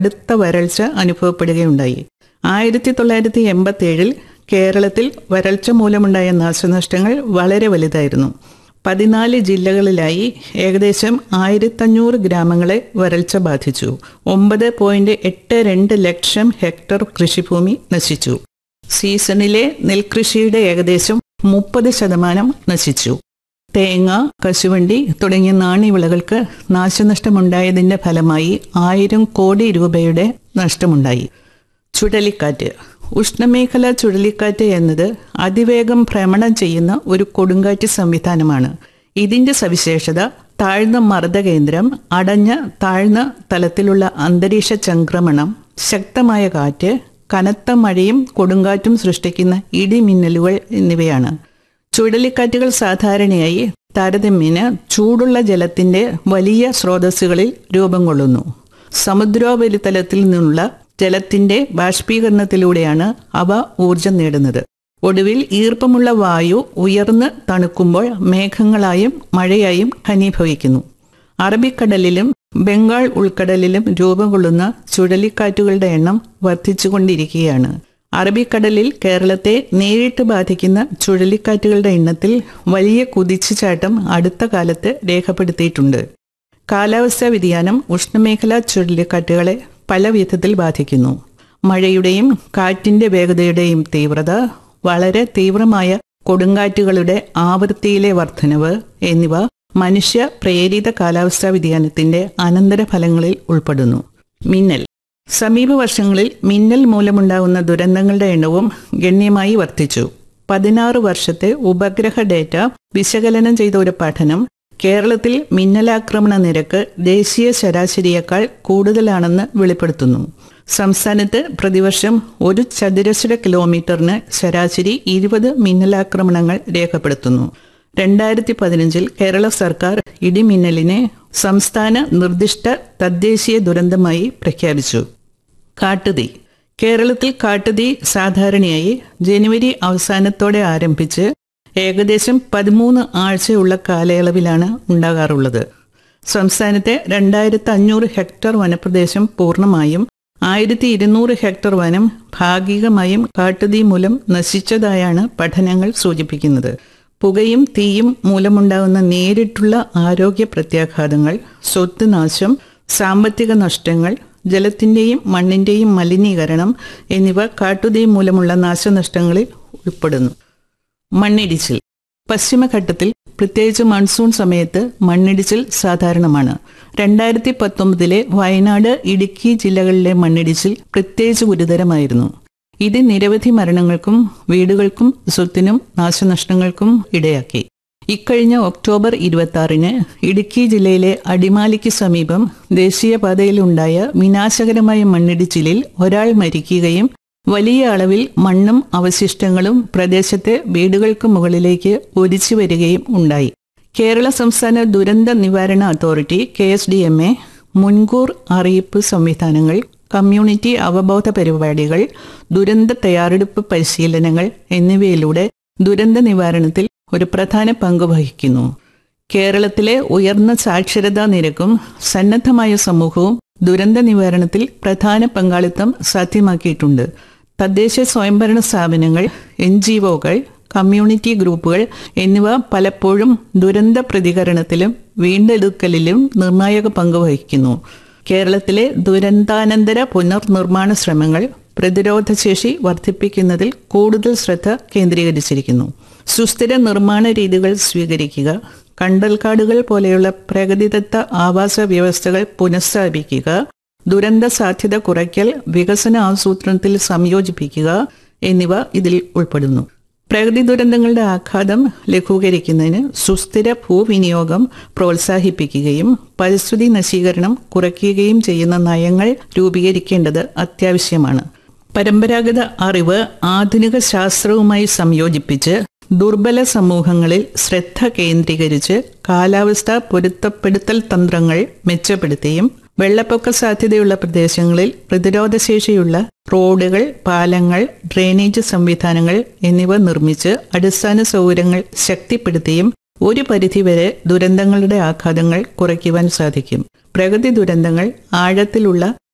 കടുത്ത വരൾച്ച അനുഭവപ്പെടുകയുണ്ടായി. 1987 കേരളത്തിൽ വരൾച്ച മൂലമുണ്ടായ നാശനഷ്ടങ്ങൾ വളരെ വലുതായിരുന്നു. 14 ജില്ലകളിലായി ഏകദേശം 1500 ഗ്രാമങ്ങളെ വരൾച്ച ബാധിച്ചു. 9.82 ലക്ഷം ഹെക്ടർ കൃഷിഭൂമി നശിച്ചു. സീസണിലെ നെൽകൃഷിയുടെ ഏകദേശം 30% നശിച്ചു. തേങ്ങ, കശുവണ്ടി തുടങ്ങിയ നാണ്യവിളകൾക്ക് നാശനഷ്ടമുണ്ടായതിന്റെ ഫലമായി 1000 കോടി രൂപയുടെ നഷ്ടമുണ്ടായി. ചുഴലിക്കാറ്റ്. ഉഷ്ണമേഖലാ ചുഴലിക്കാറ്റ് എന്നത് അതിവേഗം ഭ്രമണം ചെയ്യുന്ന ഒരു കൊടുങ്കാറ്റ് സംവിധാനമാണ്. ഇതിന്റെ സവിശേഷത താഴ്ന്ന മർദ്ദകേന്ദ്രം, അടഞ്ഞ താഴ്ന്ന തലത്തിലുള്ള അന്തരീക്ഷ ചംക്രമണം, ശക്തമായ കാറ്റ്, കനത്ത മഴയും കൊടുങ്കാറ്റും സൃഷ്ടിക്കുന്ന ഇടിമിന്നലുകൾ എന്നിവയാണ്. ചുഴലിക്കാറ്റുകൾ സാധാരണയായി താരതമ്യേന ചൂടുള്ള ജലത്തിന്റെ വലിയ സ്രോതസ്സുകളിൽ രൂപം കൊള്ളുന്നു. സമുദ്രോപരിതലത്തിൽ നിന്നുള്ള ജലത്തിന്റെ ബാഷ്പീകരണത്തിലൂടെയാണ് അവ ഊർജം നേടുന്നത്. ഒടുവിൽ ഈർപ്പമുള്ള വായു ഉയർന്ന് തണുക്കുമ്പോൾ മേഘങ്ങളായും മഴയായും ഘനീഭവിക്കുന്നു. അറബിക്കടലിലും ബംഗാൾ ഉൾക്കടലിലും രൂപം കൊള്ളുന്ന ചുഴലിക്കാറ്റുകളുടെ എണ്ണം വർദ്ധിച്ചുകൊണ്ടിരിക്കുകയാണ്. അറബിക്കടലിൽ കേരളത്തെ നേരിട്ട് ബാധിക്കുന്ന ചുഴലിക്കാറ്റുകളുടെ എണ്ണത്തിൽ വലിയ കുതിച്ചുചാട്ടം അടുത്ത കാലത്ത് രേഖപ്പെടുത്തിയിട്ടുണ്ട്. കാലാവസ്ഥാ വ്യതിയാനം ഉഷ്ണമേഖലാ ചുഴലിക്കാറ്റുകളെ പല വിധത്തിൽ ബാധിക്കുന്നു. മഴയുടെയും കാറ്റിന്റെ വേഗതയുടെയും തീവ്രത, വളരെ തീവ്രമായ കൊടുങ്കാറ്റുകളുടെ ആവൃത്തിയിലെ വർധനവ് എന്നിവ മനുഷ്യ പ്രേരിത കാലാവസ്ഥാ വ്യതിയാനത്തിന്റെ അനന്തരഫലങ്ങളിൽ ഉൾപ്പെടുന്നു. മിന്നൽ. സമീപ വർഷങ്ങളിൽ മിന്നൽ മൂലമുണ്ടാകുന്ന ദുരന്തങ്ങളുടെ എണ്ണവും ഗണ്യമായി വർദ്ധിച്ചു. 16 വർഷത്തെ ഉപഗ്രഹ ഡേറ്റ വിശകലനം ചെയ്ത ഒരു പഠനം കേരളത്തിൽ മിന്നലാക്രമണ നിരക്ക് ദേശീയ ശരാശരിയേക്കാൾ കൂടുതലാണെന്ന് വെളിപ്പെടുത്തുന്നു. സംസ്ഥാനത്ത് പ്രതിവർഷം 1 ചതുരശ്ര കിലോമീറ്ററിന് ശരാശരി 20 മിന്നലാക്രമണങ്ങൾ രേഖപ്പെടുത്തുന്നു. 2015 കേരള സർക്കാർ ഇടിമിന്നലിനെ സംസ്ഥാന നിർദ്ദിഷ്ട തദ്ദേശീയ ദുരന്തമായി പ്രഖ്യാപിച്ചു. കാട്ടുതീ. കേരളത്തിൽ കാട്ടുതീ സാധാരണയായി ജനുവരി അവസാനത്തോടെ ആരംഭിച്ച് ഏകദേശം 13 ആഴ്ചയുള്ള കാലയളവിലാണ് ഉണ്ടാകാറുള്ളത്. സംസ്ഥാനത്തെ 2500 ഹെക്ടർ വനപ്രദേശം പൂർണ്ണമായും 1200 ഹെക്ടർ വനം ഭാഗികമായും കാട്ടുതീ മൂലം നശിച്ചതായാണ് പഠനങ്ങൾ സൂചിപ്പിക്കുന്നത്. പുകയും തീയും മൂലമുണ്ടാകുന്ന നേരിട്ടുള്ള ആരോഗ്യ പ്രത്യാഘാതങ്ങൾ, സ്വത്ത് നാശം, സാമ്പത്തിക നഷ്ടങ്ങൾ, ജലത്തിന്റെയും മണ്ണിന്റെയും മലിനീകരണം എന്നിവ കാട്ടുതീ മൂലമുള്ള നാശനഷ്ടങ്ങളിൽ ഉൾപ്പെടുന്നു. മണ്ണിടിച്ചിൽ. പശ്ചിമഘട്ടത്തിൽ പ്രത്യേകിച്ച് മൺസൂൺ സമയത്ത് മണ്ണിടിച്ചിൽ സാധാരണമാണ്. 2019 വയനാട്, ഇടുക്കി ജില്ലകളിലെ മണ്ണിടിച്ചിൽ പ്രത്യേകിച്ച് ഗുരുതരമായിരുന്നു. ഇത് നിരവധി മരണങ്ങൾക്കും വീടുകൾക്കും സ്വത്തിനും നാശനഷ്ടങ്ങൾക്കും ഇടയാക്കി. ഇക്കഴിഞ്ഞ ഒക്ടോബർ 26 ഇടുക്കി ജില്ലയിലെ അടിമാലിക്ക് സമീപം ദേശീയപാതയിലുണ്ടായ വിനാശകരമായ മണ്ണിടിച്ചിലിൽ ഒരാൾ മരിക്കുകയും വലിയ അളവിൽ മണ്ണും അവശിഷ്ടങ്ങളും പ്രദേശത്തെ വീടുകൾക്ക് മുകളിലേക്ക് ഒലിച്ചു വരികയും ഉണ്ടായി. കേരള സംസ്ഥാന ദുരന്ത നിവാരണ അതോറിറ്റി KSDMA മുൻകൂർ അറിയിപ്പ് സംവിധാനങ്ങൾ, കമ്മ്യൂണിറ്റി അവബോധ പരിപാടികൾ, ദുരന്ത തയ്യാറെടുപ്പ് പരിശീലനങ്ങൾ എന്നിവയിലൂടെ ദുരന്ത നിവാരണത്തിൽ ഒരു പ്രധാന പങ്ക് വഹിക്കുന്നു. കേരളത്തിലെ ഉയർന്ന സാക്ഷരതാ നിരക്കും സന്നദ്ധമായ സമൂഹവും ദുരന്ത നിവാരണത്തിൽ പ്രധാന പങ്കാളിത്തം സാധ്യമാക്കിയിട്ടുണ്ട്. തദ്ദേശ സ്വയംഭരണ സ്ഥാപനങ്ങൾ, NGOകൾ, കമ്മ്യൂണിറ്റി ഗ്രൂപ്പുകൾ എന്നിവ പലപ്പോഴും ദുരന്ത പ്രതികരണത്തിലും വീണ്ടെടുക്കലിലും നിർണായക പങ്ക് വഹിക്കുന്നു. കേരളത്തിലെ ദുരന്താനന്തര പുനർനിർമ്മാണ ശ്രമങ്ങൾ പ്രതിരോധശേഷി വർദ്ധിപ്പിക്കുന്നതിൽ കൂടുതൽ ശ്രദ്ധ കേന്ദ്രീകരിച്ചിരിക്കുന്നു. സുസ്ഥിര നിർമ്മാണ രീതികൾ സ്വീകരിക്കുക, കണ്ടൽക്കാടുകൾ പോലെയുള്ള പ്രകൃതിദത്ത ആവാസ വ്യവസ്ഥകൾ പുനഃസ്ഥാപിക്കുക, ദുരന്ത സാധ്യത കുറയ്ക്കൽ, വികസന ആസൂത്രണത്തിൽ സംയോജിപ്പിക്കുക എന്നിവ ഇതിൽ ഉൾപ്പെടുന്നു. പ്രകൃതി ദുരന്തങ്ങളുടെ ആഘാതം ലഘൂകരിക്കുന്നതിന് സുസ്ഥിര ഭൂവിനിയോഗം പ്രോത്സാഹിപ്പിക്കുകയും പരിസ്ഥിതി നശീകരണം കുറയ്ക്കുകയും ചെയ്യുന്ന നയങ്ങൾ രൂപീകരിക്കേണ്ടത് അത്യാവശ്യമാണ്. പരമ്പരാഗത അറിവ് ആധുനിക ശാസ്ത്രവുമായി സംയോജിപ്പിച്ച് ദുർബല സമൂഹങ്ങളിൽ ശ്രദ്ധ കേന്ദ്രീകരിച്ച് കാലാവസ്ഥാ പൊരുത്തപ്പെടുത്തൽ തന്ത്രങ്ങൾ മെച്ചപ്പെടുത്തിയും വെള്ളപ്പൊക്ക സാധ്യതയുള്ള പ്രദേശങ്ങളിൽ പ്രതിരോധശേഷിയുള്ള റോഡുകൾ, പാലങ്ങൾ, ഡ്രെയിനേജ് സംവിധാനങ്ങൾ എന്നിവ നിർമ്മിച്ച് അടിസ്ഥാന സൗകര്യങ്ങൾ ശക്തിപ്പെടുത്തിയും ഒരു പരിധിവരെ ദുരന്തങ്ങളുടെ ആഘാതങ്ങൾ കുറയ്ക്കുവാൻ സാധിക്കും. പ്രകൃതി ദുരന്തങ്ങൾ ആഴത്തിലുള്ള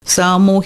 സാമൂഹ്യ